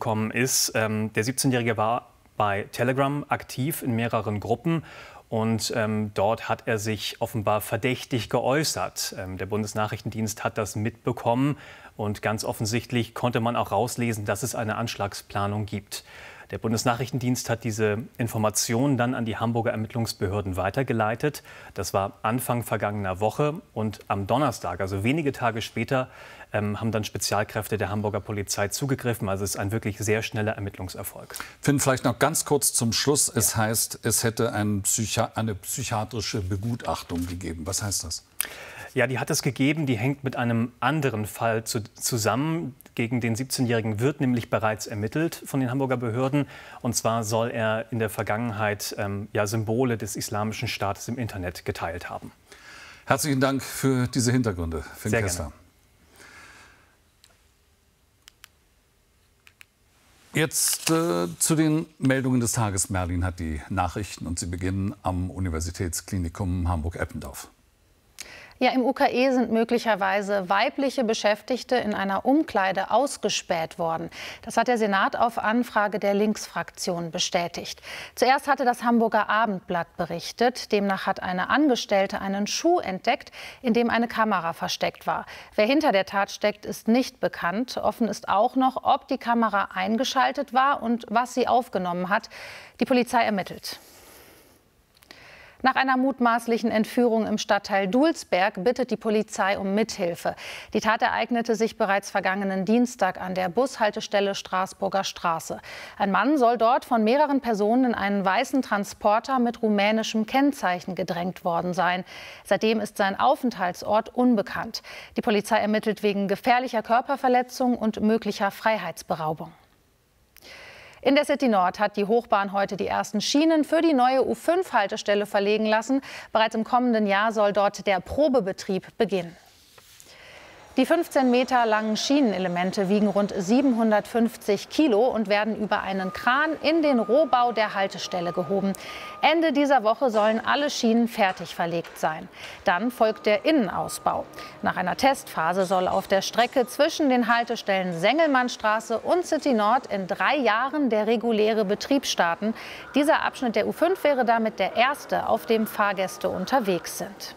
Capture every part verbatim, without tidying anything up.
gekommen ist. Ähm, der siebzehnjährige war bei Telegram aktiv in mehreren Gruppen. Und ähm, dort hat er sich offenbar verdächtig geäußert. Ähm, der Bundesnachrichtendienst hat das mitbekommen. Und ganz offensichtlich konnte man auch rauslesen, dass es eine Anschlagsplanung gibt. Der Bundesnachrichtendienst hat diese Informationen dann an die Hamburger Ermittlungsbehörden weitergeleitet. Das war Anfang vergangener Woche. Und am Donnerstag, also wenige Tage später, ähm, haben dann Spezialkräfte der Hamburger Polizei zugegriffen. Also es ist ein wirklich sehr schneller Ermittlungserfolg. Finn, vielleicht noch ganz kurz zum Schluss. Es ja. heißt, es hätte ein Psychi- eine psychiatrische Begutachtung gegeben. Was heißt das? Ja, die hat es gegeben. Die hängt mit einem anderen Fall zu, zusammen. Gegen den siebzehnjährigen wird nämlich bereits ermittelt von den Hamburger Behörden. Und zwar soll er in der Vergangenheit ähm, ja, Symbole des Islamischen Staates im Internet geteilt haben. Herzlichen Dank für diese Hintergründe, Finn Sehr Kessler. gerne. Jetzt äh, zu den Meldungen des Tages. Merlin hat die Nachrichten und sie beginnen am Universitätsklinikum Hamburg-Eppendorf. Ja, im U K E sind möglicherweise weibliche Beschäftigte in einer Umkleide ausgespäht worden. Das hat der Senat auf Anfrage der Linksfraktion bestätigt. Zuerst hatte das Hamburger Abendblatt berichtet. Demnach hat eine Angestellte einen Schuh entdeckt, in dem eine Kamera versteckt war. Wer hinter der Tat steckt, ist nicht bekannt. Offen ist auch noch, ob die Kamera eingeschaltet war und was sie aufgenommen hat. Die Polizei ermittelt. Nach einer mutmaßlichen Entführung im Stadtteil Dulsberg bittet die Polizei um Mithilfe. Die Tat ereignete sich bereits vergangenen Dienstag an der Bushaltestelle Straßburger Straße. Ein Mann soll dort von mehreren Personen in einen weißen Transporter mit rumänischem Kennzeichen gedrängt worden sein. Seitdem ist sein Aufenthaltsort unbekannt. Die Polizei ermittelt wegen gefährlicher Körperverletzung und möglicher Freiheitsberaubung. In der City Nord hat die Hochbahn heute die ersten Schienen für die neue U fünf Haltestelle verlegen lassen. Bereits im kommenden Jahr soll dort der Probebetrieb beginnen. Die fünfzehn Meter langen Schienenelemente wiegen rund siebenhundertfünfzig Kilo und werden über einen Kran in den Rohbau der Haltestelle gehoben. Ende dieser Woche sollen alle Schienen fertig verlegt sein. Dann folgt der Innenausbau. Nach einer Testphase soll auf der Strecke zwischen den Haltestellen Sengelmannstraße und City Nord in drei Jahren der reguläre Betrieb starten. Dieser Abschnitt der U fünf wäre damit der erste, auf dem Fahrgäste unterwegs sind.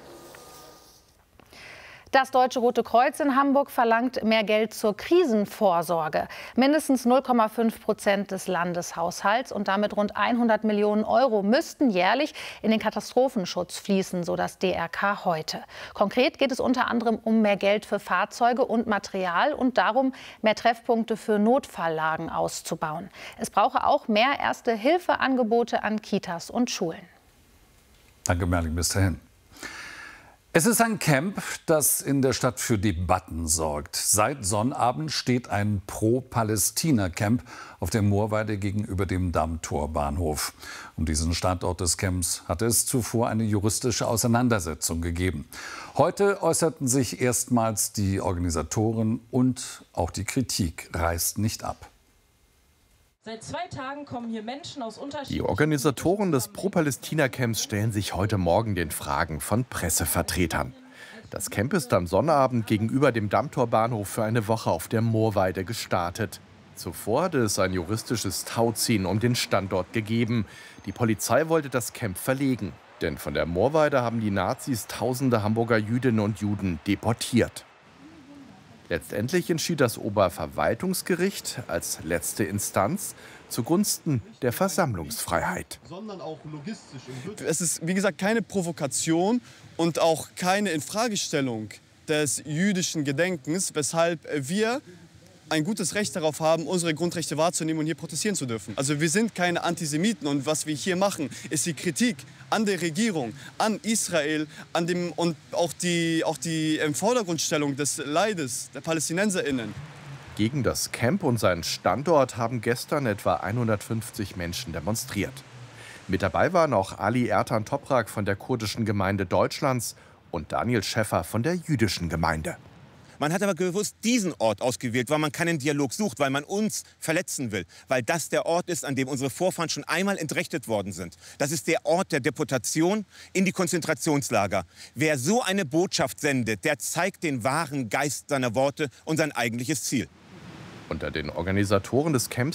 Das Deutsche Rote Kreuz in Hamburg verlangt mehr Geld zur Krisenvorsorge. Mindestens null Komma fünf Prozent des Landeshaushalts und damit rund hundert Millionen Euro müssten jährlich in den Katastrophenschutz fließen, so das D R K heute. Konkret geht es unter anderem um mehr Geld für Fahrzeuge und Material und darum, mehr Treffpunkte für Notfalllagen auszubauen. Es brauche auch mehr Erste-Hilfe-Angebote an Kitas und Schulen. Danke, Merlin. Bis dahin. Es ist ein Camp, das in der Stadt für Debatten sorgt. Seit Sonnabend steht ein Pro-Palästina-Camp auf der Moorweide gegenüber dem Dammtor-Bahnhof. Um diesen Standort des Camps hatte es zuvor eine juristische Auseinandersetzung gegeben. Heute äußerten sich erstmals die Organisatoren und auch die Kritik reißt nicht ab. Seit zwei Tagen kommen hier Menschen aus unterschiedlichen... Die Organisatoren des Pro-Palästina-Camps stellen sich heute Morgen den Fragen von Pressevertretern. Das Camp ist am Sonnabend gegenüber dem Dammtorbahnhof für eine Woche auf der Moorweide gestartet. Zuvor hatte es ein juristisches Tauziehen um den Standort gegeben. Die Polizei wollte das Camp verlegen. Denn von der Moorweide haben die Nazis tausende Hamburger Jüdinnen und Juden deportiert. Letztendlich entschied das Oberverwaltungsgericht als letzte Instanz zugunsten der Versammlungsfreiheit. Es ist, wie gesagt, keine Provokation und auch keine Infragestellung des jüdischen Gedenkens, weshalb wir ein gutes Recht darauf haben, unsere Grundrechte wahrzunehmen und hier protestieren zu dürfen. Also wir sind keine Antisemiten und was wir hier machen, ist die Kritik an der Regierung, an Israel, an dem, und auch die, auch die im Vordergrundstellung des Leides der PalästinenserInnen. Gegen das Camp und seinen Standort haben gestern etwa hundertfünfzig Menschen demonstriert. Mit dabei waren auch Ali Ertan Toprak von der kurdischen Gemeinde Deutschlands und Daniel Schäffer von der jüdischen Gemeinde. Man hat aber bewusst diesen Ort ausgewählt, weil man keinen Dialog sucht, weil man uns verletzen will. Weil das der Ort ist, an dem unsere Vorfahren schon einmal entrechtet worden sind. Das ist der Ort der Deportation in die Konzentrationslager. Wer so eine Botschaft sendet, der zeigt den wahren Geist seiner Worte und sein eigentliches Ziel. Unter den Organisatoren des Camps